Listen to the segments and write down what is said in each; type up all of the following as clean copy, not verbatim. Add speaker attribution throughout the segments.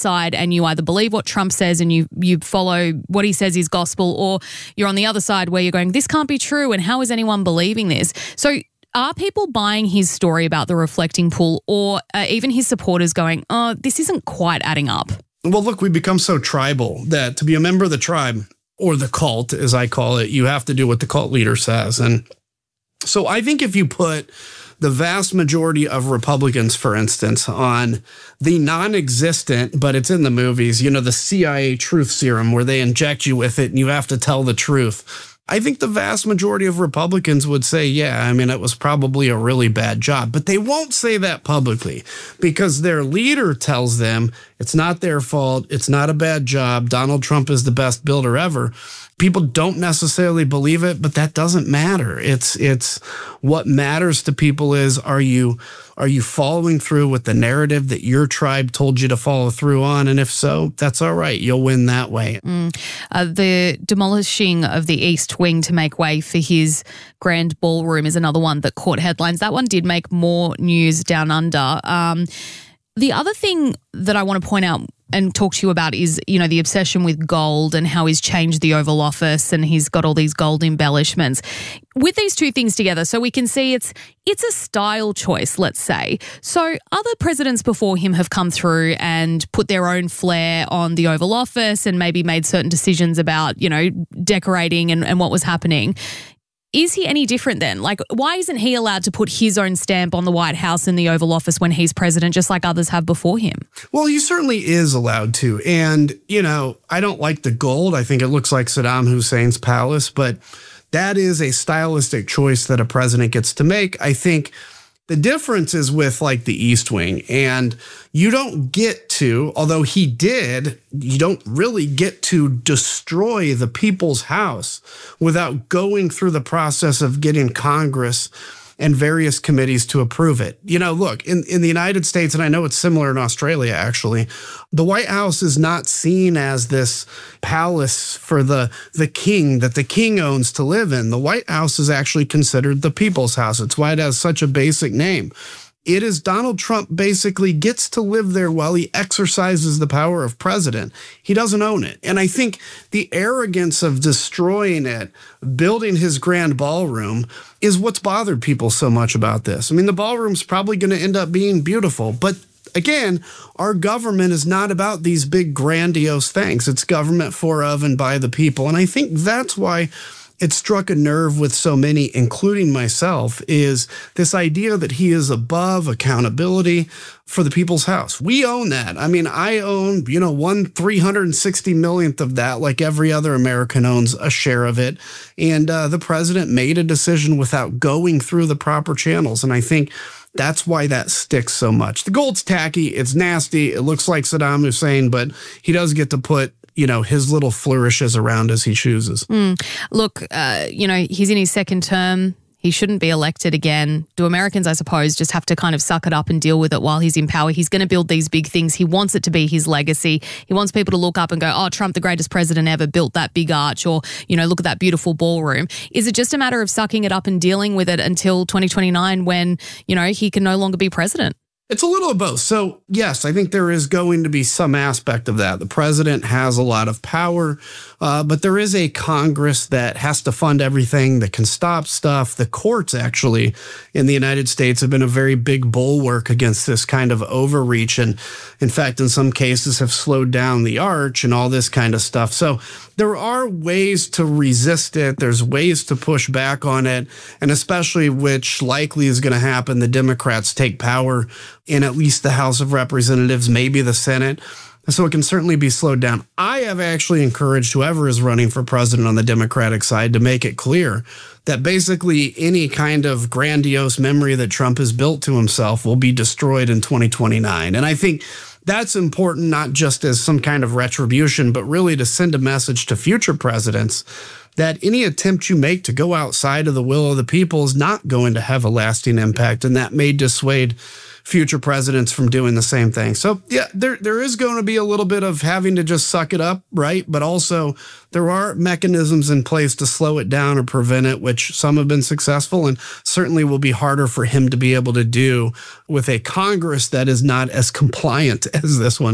Speaker 1: side and you either believe what Trump says and you follow what he says is gospel, or you're on the other side where you're going, this can't be true and how is anyone believing this? So are people buying his story about the reflecting pool, or even his supporters going, oh, this isn't quite adding up?
Speaker 2: Well, look, we become so tribal that to be a member of the tribe, or the cult, as I call it, you have to do what the cult leader says. And so I think if you put the vast majority of Republicans, for instance, on the non-existent, but it's in the movies, the CIA truth serum where they inject you with it and you have to tell the truth, I think the vast majority of Republicans would say, yeah, it was probably a really bad job. But they won't say that publicly because their leader tells them it's not their fault. It's not a bad job. Donald Trump is the best builder ever. People don't necessarily believe it, but that doesn't matter. It's what matters to people is, are you following through with the narrative that your tribe told you to follow through on? And if so, that's all right. You'll win that way.
Speaker 1: The demolishing of the East Wing to make way for his grand ballroom is another one that caught headlines. That one did make more news down under. The other thing that I want to point out and talk to you about is, the obsession with gold and how he's changed the Oval Office and he's got all these gold embellishments. With these two things together, so we can see it's a style choice, let's say. So other presidents before him have come through and put their own flair on the Oval Office and maybe made certain decisions about, decorating and what was happening. Is he any different then? Like, why isn't he allowed to put his own stamp on the White House and the Oval Office when he's president, just like others have before him?
Speaker 2: Well, he certainly is allowed to. And, I don't like the gold. I think it looks like Saddam Hussein's palace, but that is a stylistic choice that a president gets to make. I think the difference is with like the East Wing, and you don't get to, although he did, you don't really get to destroy the people's house without going through the process of getting Congress and various committees to approve it. Look, in the United States, and I know it's similar in Australia, actually, the White House is not seen as this palace for the king that the king owns to live in. The White House is actually considered the people's house. It's why it has such a basic name. It is Donald Trump basically gets to live there while he exercises the power of president. He doesn't own it. And I think the arrogance of destroying it, building his grand ballroom, is what's bothered people so much about this. The ballroom's probably going to end up being beautiful, but again, our government is not about these big grandiose things. It's government for, of, and by the people. And I think that's why it struck a nerve with so many, including myself, is this idea that he is above accountability for the people's house. We own that. I own, 1/360 millionth of that, like every other American owns a share of it. And the president made a decision without going through the proper channels. And I think that's why that sticks so much. The gold's tacky. It's nasty. It looks like Saddam Hussein, but he does get to put his little flourishes around as he chooses.
Speaker 1: Look, he's in his second term. He shouldn't be elected again. Do Americans, I suppose, just have to kind of suck it up and deal with it while he's in power? He's going to build these big things. He wants it to be his legacy. He wants people to look up and go, oh, Trump, the greatest president ever, built that big arch, or, look at that beautiful ballroom. Is it just a matter of sucking it up and dealing with it until 2029 when, he can no longer be president?
Speaker 2: It's a little of both. So, yes, I think there is going to be some aspect of that. The president has a lot of power, but there is a Congress that has to fund everything, that can stop stuff. The courts, actually, in the United States have been a very big bulwark against this kind of overreach. And, in fact, in some cases have slowed down the arch and all this kind of stuff. So there are ways to resist it. There's ways to push back on it. And especially, which likely is going to happen, the Democrats take power in at least the House of Representatives, maybe the Senate. So it can certainly be slowed down. I have actually encouraged whoever is running for president on the Democratic side to make it clear that basically any kind of grandiose memory that Trump has built to himself will be destroyed in 2029. And I think that's important, not just as some kind of retribution, but really to send a message to future presidents that any attempt you make to go outside of the will of the people is not going to have a lasting impact, and that may dissuade future presidents from doing the same thing. So, yeah, there is going to be a little bit of having to just suck it up, right? But also there are mechanisms in place to slow it down or prevent it, which some have been successful and certainly will be harder for him to be able to do with a Congress that is not as compliant as this one is.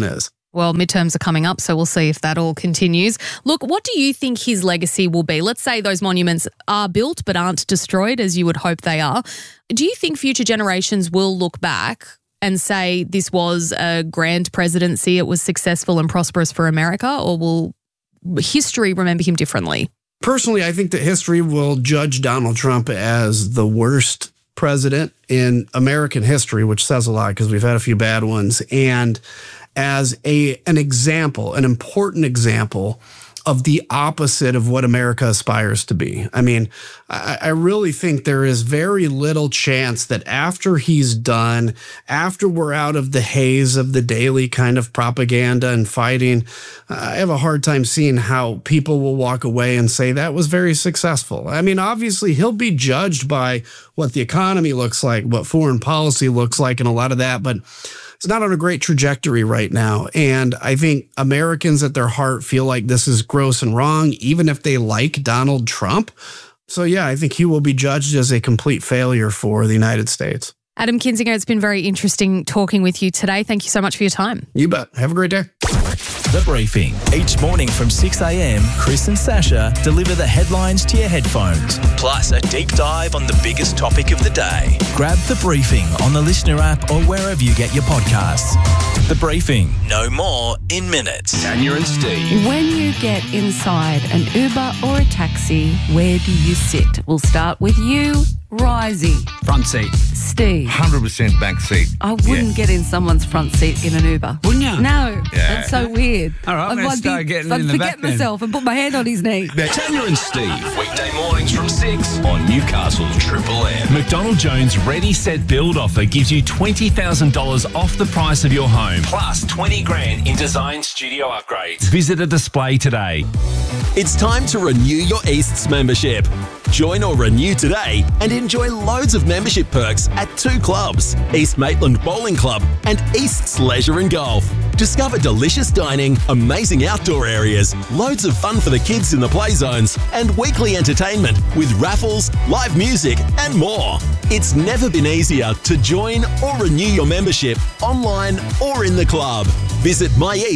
Speaker 1: Well, midterms are coming up, so we'll see if that all continues. Look, what do you think his legacy will be? Let's say those monuments are built but aren't destroyed, as you would hope they are. Do you think future generations will look back and say this was a grand presidency, it was successful and prosperous for America, or will history remember him differently?
Speaker 2: Personally, I think that history will judge Donald Trump as the worst president in American history, which says a lot because we've had a few bad ones, and as an example, an important example of the opposite of what America aspires to be. I mean, I really think there is very little chance that after he's done, after we're out of the haze of the daily kind of propaganda and fighting, I have a hard time seeing how people will walk away and say that was very successful. I mean, obviously, he'll be judged by what the economy looks like, what foreign policy looks like, and a lot of that, but it's not on a great trajectory right now. And I think Americans at their heart feel like this is gross and wrong, even if they like Donald Trump. So, yeah, I think he will be judged as a complete failure for the United States.
Speaker 1: Adam Kinzinger, it's been very interesting talking with you today. Thank you so much for your time.
Speaker 2: You bet. Have a great day.
Speaker 3: The Briefing. Each morning from 6 a.m, Chris and Sasha deliver the headlines to your headphones. Plus a deep dive on the biggest topic of the day. Grab The Briefing on the Listener app or wherever you get your podcasts. The Briefing. No more in minutes. Tanya and Steve.
Speaker 4: When you get inside an Uber or a taxi, where do you sit? We'll start with you, Risey.
Speaker 5: Front seat.
Speaker 4: Steve.
Speaker 5: 100% back seat.
Speaker 4: I wouldn't get in someone's front seat in an Uber.
Speaker 5: Wouldn't you?
Speaker 4: No, that's so weird.
Speaker 5: All right, let's start getting in the back
Speaker 4: I'd forget myself and put my hand on his knee.
Speaker 3: Tanya and Steve. Weekday mornings from 6 on Newcastle's Triple M. McDonald Jones Ready Set Build offer gives you $20,000 off the price of your home, plus 20 grand in design studio upgrades. Visit a display today.
Speaker 6: It's time to renew your Easts membership. Join or renew today and enjoy loads of membership perks at 2 clubs, East Maitland Bowling Club and Easts Leisure and Golf. Discover delicious dining, amazing outdoor areas, loads of fun for the kids in the play zones, and weekly entertainment with raffles, live music and more. It's never been easier to join or renew your membership online or in the club. Visit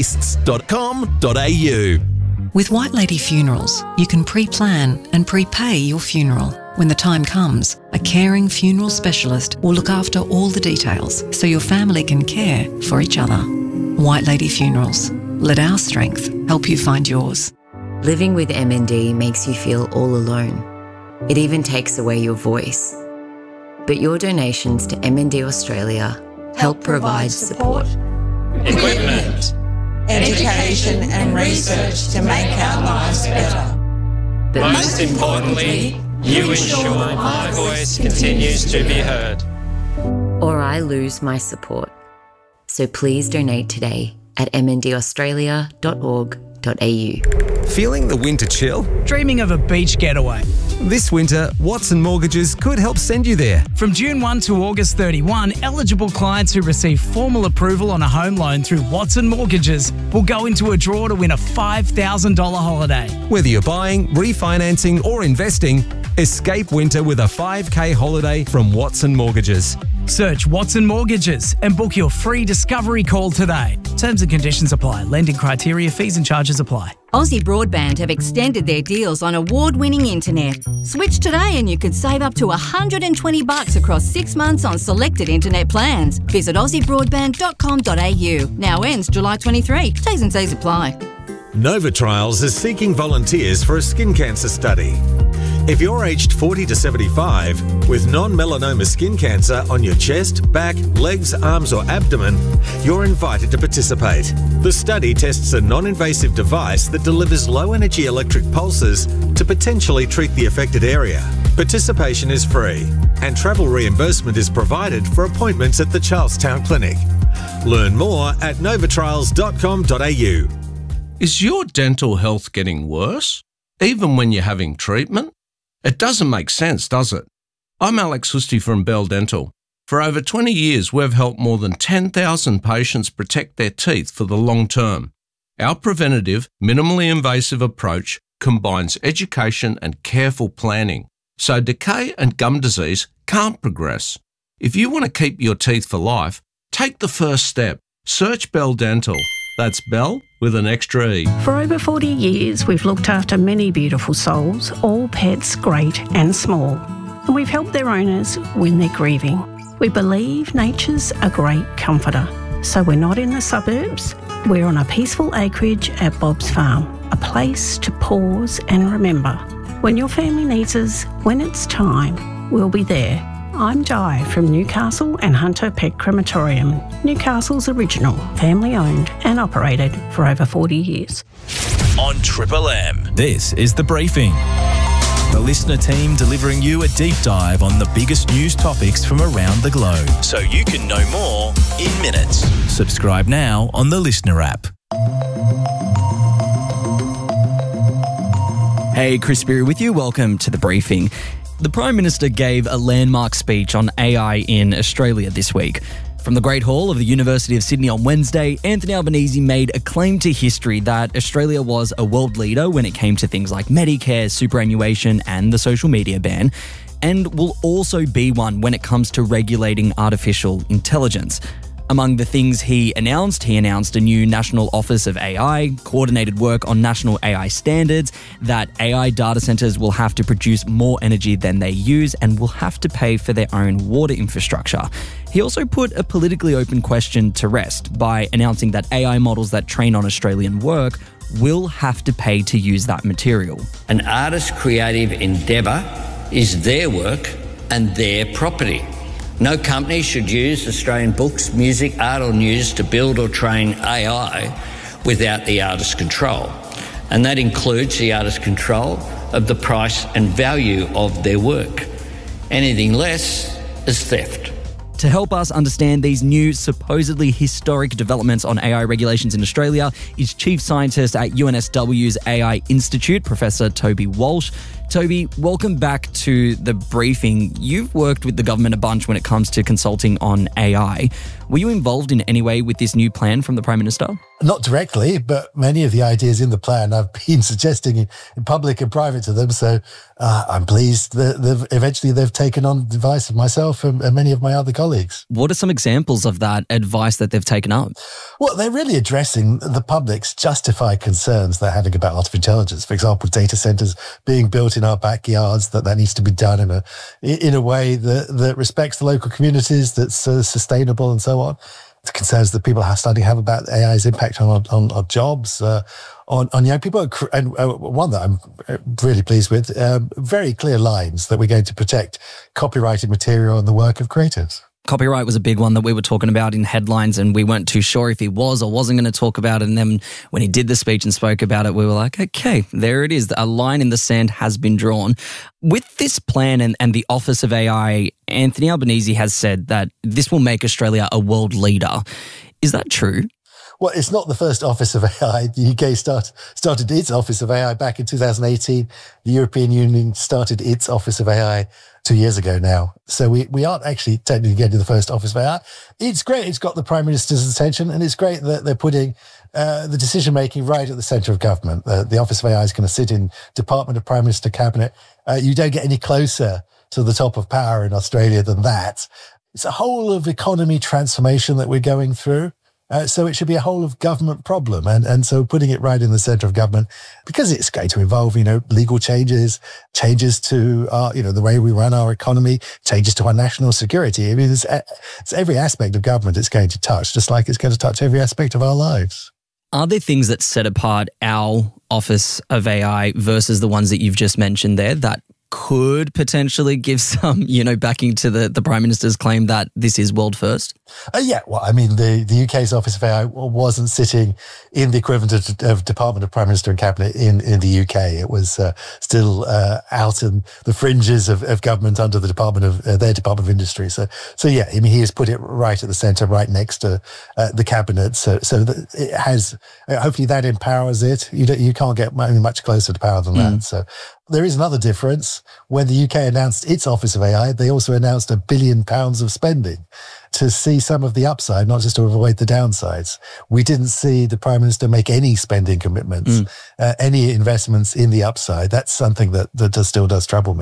Speaker 6: myeasts.com.au.
Speaker 7: With White Lady Funerals, you can pre-plan and prepay your funeral. When the time comes, a caring funeral specialist will look after all the details so your family can care for each other. White Lady Funerals. Let our strength help you find yours.
Speaker 8: Living with MND makes you feel all alone. It even takes away your voice. But your donations to MND Australia help provide support,
Speaker 9: equipment, education and research to make our lives better.
Speaker 8: But
Speaker 9: most importantly, you ensure my voice continues to be heard.
Speaker 8: Or I lose my support. So please donate today at mndaustralia.org.au.
Speaker 10: Feeling the winter chill?
Speaker 11: Dreaming of a beach getaway?
Speaker 10: This winter, Watson Mortgages could help send you there.
Speaker 11: From June 1 to August 31, eligible clients who receive formal approval on a home loan through Watson Mortgages will go into a draw to win a $5,000 holiday.
Speaker 10: Whether you're buying, refinancing or investing, escape winter with a $5,000 holiday from Watson Mortgages.
Speaker 11: Search Watson Mortgages and book your free discovery call today. Terms and conditions apply. Lending criteria, fees and charges apply.
Speaker 12: Aussie Broadband have extended their deals on award-winning internet. Switch today and you could save up to $120 across 6 months on selected internet plans. Visit aussiebroadband.com.au. Now ends July 23. T's and C's apply.
Speaker 13: Nova Trials is seeking volunteers for a skin cancer study. If you're aged 40 to 75 with non-melanoma skin cancer on your chest, back, legs, arms or abdomen, you're invited to participate. The study tests a non-invasive device that delivers low-energy electric pulses to potentially treat the affected area. Participation is free and travel reimbursement is provided for appointments at the Charlestown Clinic. Learn more at novatrials.com.au.
Speaker 14: Is your dental health getting worse, even when you're having treatment? It doesn't make sense, does it? I'm Alex Husty from Bell Dental. For over 20 years, we've helped more than 10,000 patients protect their teeth for the long term. Our preventative, minimally invasive approach combines education and careful planning, so decay and gum disease can't progress. If you want to keep your teeth for life, take the first step. Search Bell Dental. That's Bell with an extra E.
Speaker 15: For over 40 years, we've looked after many beautiful souls, all pets great and small. And we've helped their owners when they're grieving. We believe nature's a great comforter. So we're not in the suburbs. We're on a peaceful acreage at Bob's Farm, a place to pause and remember. When your family needs us, when it's time, we'll be there. I'm Di from Newcastle and Hunter Pet Crematorium, Newcastle's original, family-owned and operated for over 40 years.
Speaker 3: On Triple M, this is The Briefing. The listener team delivering you a deep dive on the biggest news topics from around the globe, so you can know more in minutes. Subscribe now on the Listener app.
Speaker 16: Hey, Chris Beery with you. Welcome to The Briefing. The Prime Minister gave a landmark speech on AI in Australia this week. From the Great Hall of the University of Sydney on Wednesday, Anthony Albanese made a claim to history that Australia was a world leader when it came to things like Medicare, superannuation and the social media ban, and will also be one when it comes to regulating artificial intelligence. Among the things he announced a new National Office of AI, coordinated work on national AI standards, that AI data centres will have to produce more energy than they use and will have to pay for their own water infrastructure. He also put a politically open question to rest by announcing that AI models that train on Australian work will have to pay to use that material.
Speaker 17: An artist's creative endeavour is their work and their property. No company should use Australian books, music, art or news to build or train AI without the artist's control. And that includes the artist's control of the price and value of their work. Anything less is theft.
Speaker 16: To help us understand these new, supposedly historic developments on AI regulations in Australia is Chief Scientist at UNSW's AI Institute, Professor Toby Walsh. Toby, welcome back to The Briefing. You've worked with the government a bunch when it comes to consulting on AI. Were you involved in any way with this new plan from the Prime Minister?
Speaker 18: Not directly, but many of the ideas in the plan I've been suggesting in public and private to them. So I'm pleased that eventually they've taken on the advice of myself and many of my other colleagues.
Speaker 16: What are some examples of that advice that they've taken up?
Speaker 18: Well, they're really addressing the public's justified concerns they're having about artificial intelligence. For example, data centres being built in our backyards, that needs to be done in a way that respects the local communities, that's sustainable and so on. The concerns that people are starting to have about AI's impact on jobs, on young people, and one that I'm really pleased with, very clear lines that we're going to protect copyrighted material and the work of creators.
Speaker 16: Copyright was a big one that we were talking about in headlines, and we weren't too sure if he was or wasn't going to talk about it. And then when he did the speech and spoke about it, we were like, okay, there it is. A line in the sand has been drawn. With this plan and the Office of AI, Anthony Albanese has said that this will make Australia a world leader. Is that true?
Speaker 18: Well, it's not the first Office of AI. The UK started its Office of AI back in 2018. The European Union started its Office of AI 2 years ago now. So we aren't actually technically getting the first Office of AI. It's great. It's got the Prime Minister's attention, and it's great that they're putting the decision-making right at the centre of government. The Office of AI is going to sit in Department of Prime Minister Cabinet. You don't get any closer to the top of power in Australia than that. It's a whole of economy transformation that we're going through. So it should be a whole of government problem. And so putting it right in the centre of government, because it's going to involve, legal changes to our, the way we run our economy, changes to our national security. I mean, it's every aspect of government it's going to touch, just like it's going to touch every aspect of our lives.
Speaker 16: Are there things that set apart our Office of AI versus the ones that you've just mentioned there that could potentially give some, backing to the Prime Minister's claim that this is world first?
Speaker 18: Yeah, well, I mean, the UK's Office of AI wasn't sitting in the equivalent of Department of Prime Minister and Cabinet in the UK. It was still out in the fringes of government under the Department of their Department of Industry. So yeah, I mean, he has put it right at the centre, right next to the Cabinet. So that it has, hopefully that empowers it. You can't get much closer to power than that. So there is another difference. When the UK announced its Office of AI, they also announced £1 billion of spending to see some of the upside, not just to avoid the downsides. We didn't see the Prime Minister make any spending commitments, any investments in the upside. That's something that still does trouble me.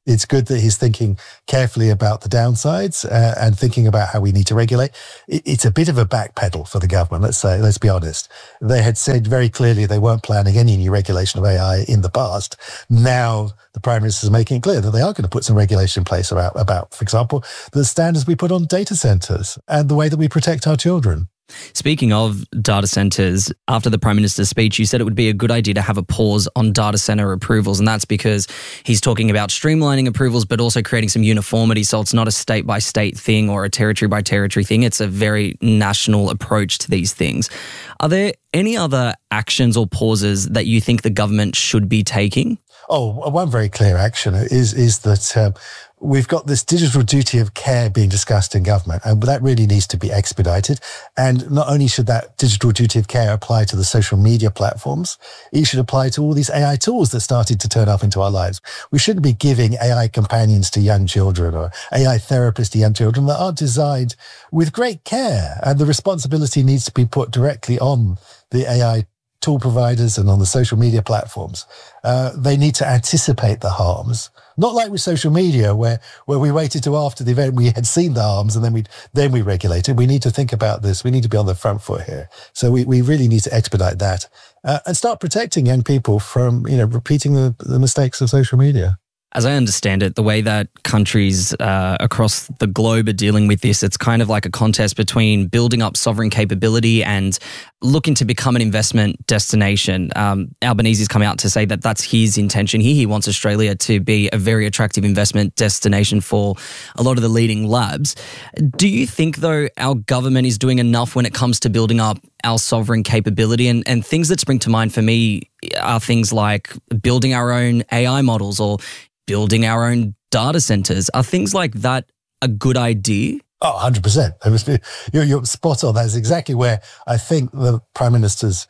Speaker 18: It's good that he's thinking carefully about the downsides and thinking about how we need to regulate. It's a bit of a backpedal for the government, let's be honest. They had said very clearly they weren't planning any new regulation of AI in the past. Now the Prime Minister is making it clear that they are going to put some regulation in place about, for example, the standards we put on data centers and the way that we protect our children.
Speaker 16: Speaking of data centres, after the Prime Minister's speech, you said it would be a good idea to have a pause on data centre approvals, and that's because he's talking about streamlining approvals but also creating some uniformity, so it's not a state-by-state thing or a territory-by-territory thing. It's a very national approach to these things. Are there any other actions or pauses that you think the government should be taking?
Speaker 18: Oh, one very clear action is that we've got this digital duty of care being discussed in government, and that really needs to be expedited. And not only should that digital duty of care apply to the social media platforms, it should apply to all these AI tools that started to turn up into our lives. We shouldn't be giving AI companions to young children or AI therapists to young children that aren't designed with great care. And the responsibility needs to be put directly on the AI tool providers and on the social media platforms. They need to anticipate the harms, not like with social media where we waited till after the event we had seen the harms and then we regulated. We need to think about this. We need to be on the front foot here. So we really need to expedite that and start protecting young people from repeating the mistakes of social media.
Speaker 16: As I understand it, the way that countries across the globe are dealing with this, it's kind of like a contest between building up sovereign capability and looking to become an investment destination. Albanese's come out to say that that's his intention here. He wants Australia to be a very attractive investment destination for a lot of the leading labs. Do you think, though, our government is doing enough when it comes to building up our sovereign capability? And things that spring to mind for me are things like building our own AI models or building our own data centers. Are things like that a good idea?
Speaker 18: Oh, 100%. You're spot on. That's exactly where I think the Prime Minister's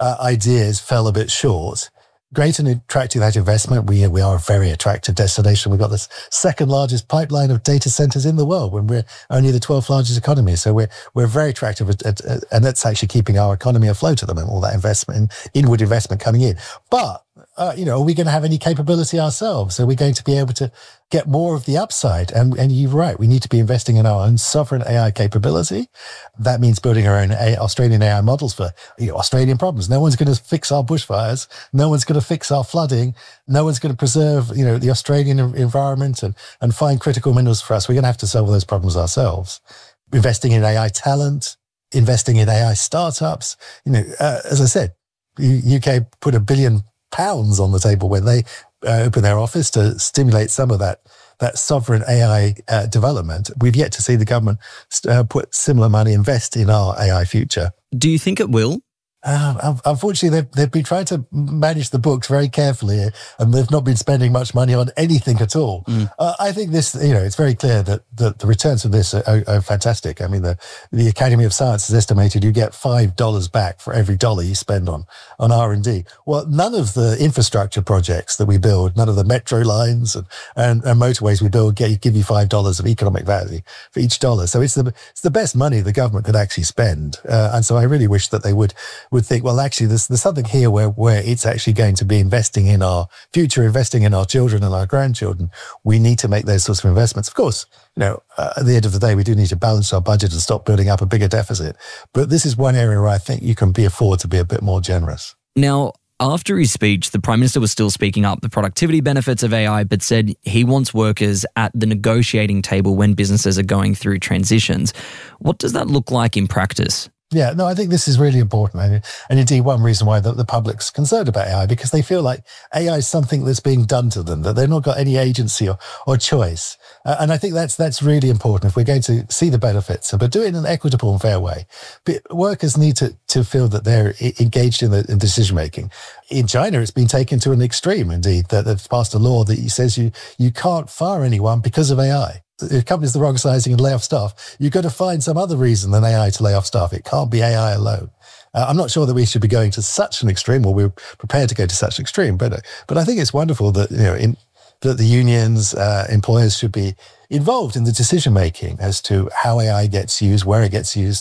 Speaker 18: ideas fell a bit short. Great in attracting that investment. We are a very attractive destination. We've got the second largest pipeline of data centers in the world when we're only the 12th largest economy. So we're very attractive and that's actually keeping our economy afloat at the moment, all that investment, inward investment coming in. But are we going to have any capability ourselves? Are we going to be able to get more of the upside? And you're right, we need to be investing in our own sovereign AI capability. That means building our own Australian AI models for Australian problems. No one's going to fix our bushfires. No one's going to fix our flooding. No one's going to preserve the Australian environment and find critical minerals for us. We're going to have to solve those problems ourselves. Investing in AI talent, investing in AI startups. As I said, UK put £1 billion on the table when they open their office to stimulate some of that sovereign AI development. We've yet to see the government put similar money, invest in our AI future.
Speaker 16: Do you think it will?
Speaker 18: Unfortunately, they've been trying to manage the books very carefully, and they've not been spending much money on anything at all. I think this, it's very clear that the returns from this are fantastic. I mean, the Academy of Science has estimated you get $5 back for every dollar you spend on R&D. Well, none of the infrastructure projects that we build, none of the metro lines and motorways we build give you $5 of economic value for each dollar. So it's the best money the government could actually spend. And so I really wish that they would think, well, actually, there's something here where it's actually going to be investing in our future, investing in our children and our grandchildren. We need to make those sorts of investments. Of course, at the end of the day, we do need to balance our budget and stop building up a bigger deficit. But this is one area where I think you can afford to be a bit more generous.
Speaker 16: Now, after his speech, the Prime Minister was still speaking up the productivity benefits of AI, but said he wants workers at the negotiating table when businesses are going through transitions. What does that look like in practice?
Speaker 18: Yeah, no, I think this is really important. And indeed, one reason why the public's concerned about AI, because they feel like AI is something that's being done to them, that they've not got any agency or choice. And I think that's really important if we're going to see the benefits, but do it in an equitable and fair way. But workers need to feel that they're engaged in decision-making. In China, it's been taken to an extreme, indeed, that they've passed a law that says you can't fire anyone because of AI. If companies the wrong sizing and lay off staff, you've got to find some other reason than AI to lay off staff. It can't be AI alone. I'm not sure that we should be going to such an extreme, or we're prepared to go to such an extreme. But I think it's wonderful that that the unions, employers should be involved in the decision making as to how AI gets used, where it gets used,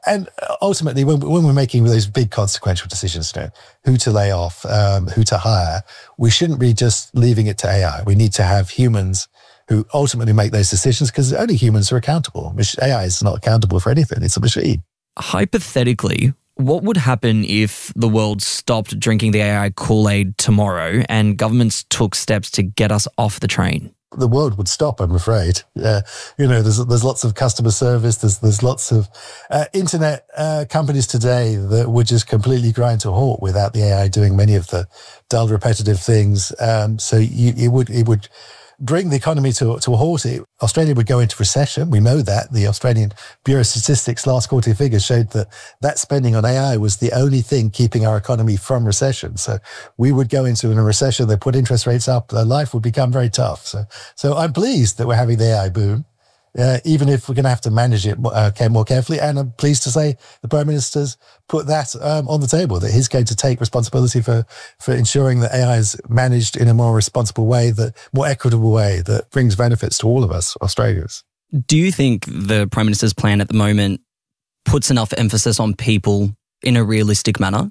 Speaker 18: And ultimately, when we're making those big consequential decisions, who to lay off, who to hire, we shouldn't be just leaving it to AI. We need to have humans who ultimately make those decisions, because only humans are accountable. AI is not accountable for anything. It's a machine.
Speaker 16: Hypothetically, what would happen if the world stopped drinking the AI Kool-Aid tomorrow and governments took steps to get us off the train?
Speaker 18: The world would stop, I'm afraid. There's lots of customer service. There's lots of internet companies today that would just completely grind to a halt without the AI doing many of the dull, repetitive things. So it would bring the economy to a halt. Australia would go into recession. We know that. The Australian Bureau of Statistics last quarterly figures showed that spending on AI was the only thing keeping our economy from recession. So we would go into a recession. They put interest rates up. Life would become very tough. So I'm pleased that we're having the AI boom, even if we're going to have to manage it more carefully. And I'm pleased to say the Prime Minister's put that on the table, that he's going to take responsibility for ensuring that AI is managed in a more responsible way, more equitable way that brings benefits to all of us, Australians.
Speaker 16: Do you think the Prime Minister's plan at the moment puts enough emphasis on people in a realistic manner?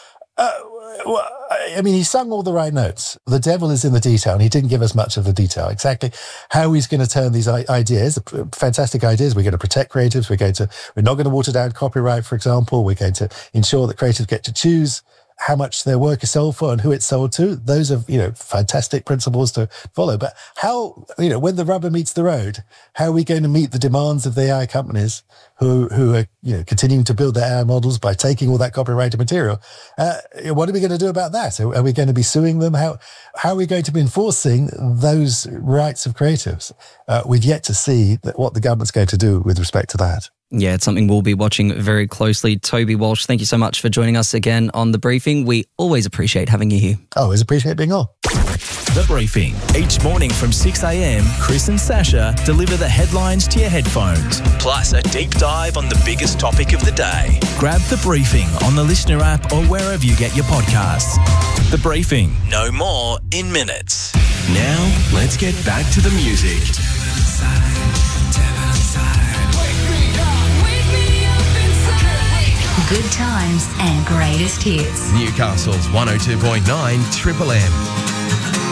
Speaker 18: He sung all the right notes. The devil is in the detail, and he didn't give us much of the detail. Exactly how he's going to turn these ideas, fantastic ideas. We're going to protect creatives. We're not going to water down copyright, for example. We're going to ensure that creatives get to choose how much their work is sold for and who it's sold to. Those are, fantastic principles to follow. But how, when the rubber meets the road, how are we going to meet the demands of the AI companies who are, continuing to build their AI models by taking all that copyrighted material? What are we going to do about that? Are we going to be suing them? How are we going to be enforcing those rights of creatives? We've yet to see what the government's going to do with respect to that.
Speaker 16: Yeah, it's something we'll be watching very closely. Toby Walsh, thank you so much for joining us again on The Briefing. We always appreciate having you here.
Speaker 18: Always appreciate being on.
Speaker 3: The Briefing. Each morning from 6 a.m, Chris and Sasha deliver the headlines to your headphones, plus a deep dive on the biggest topic of the day. Grab The Briefing on the Listener app or wherever you get your podcasts. The Briefing. No more in minutes. Now, let's get back to the music.
Speaker 19: Good times and greatest hits.
Speaker 20: Newcastle's 102.9 Triple M.